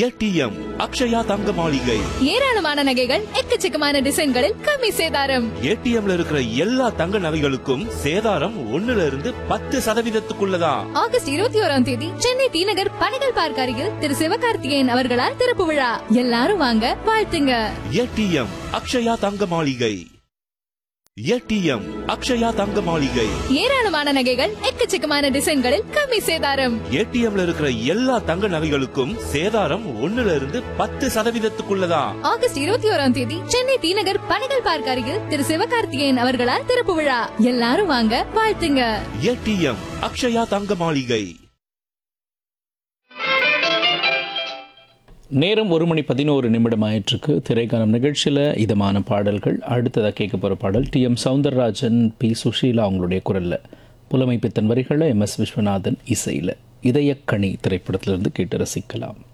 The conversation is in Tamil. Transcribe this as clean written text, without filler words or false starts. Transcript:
ஏடிஎம் அக்ஷயா தங்க மாளிகை. ஏராளமான நகைகள் எக்கச்சக்கமான டிசைன்களில் கம்மி சேதாரம். ஏடிஎம்ல இருக்கிற எல்லா தங்க நகைகளுக்கும் சேதாரம் 1% ஆகஸ்ட் 21ஆம் தேதி சென்னை டி நகர் பனைகள் பார்க் அருகில் திரு சிவகார்த்திகேயன் அவர்களால் திறப்பு விழா. எல்லாரும் வாங்க, வாழ்த்துங்க. ஏடிஎம் அக்ஷயா தங்க மாளிகை. ஏடிஎம் அக்ஷயா தங்க மாளிகை. ஏராளமான நகைகள் எக்கச்சக்கமான டிசைன்களில் கம்மி சேதாரம். ஏடிஎம்ல இருக்கிற எல்லா தங்க நகைகளுக்கும் சேதாரம் 1% ஆகஸ்ட் 21ஆம் தேதி சென்னை டி நகர் பனைகள் பார்க் அருகில் திரு சிவகார்த்திகேயன் அவர்களால் திறப்பு விழா. எல்லாரும் வாங்க, வாழ்த்துங்க. ஏடிஎம் அக்ஷயா தங்க மாளிகை. நேரம் 1:11 ஆயிற்றுக்கு. திரைக்காலம் நிகழ்ச்சியில் இதமான பாடல்கள். அடுத்ததாக கேட்க போகிற பாடல் டி.எம். சௌந்தரராஜன், பி. சுஷீலா அவங்களுடைய குரலில், புலமை பித்தன் வரிகளில், MS விஸ்வநாதன் இசையில், இதயக்கனி திரைப்படத்திலிருந்து கேட்டு ரசிக்கலாம்.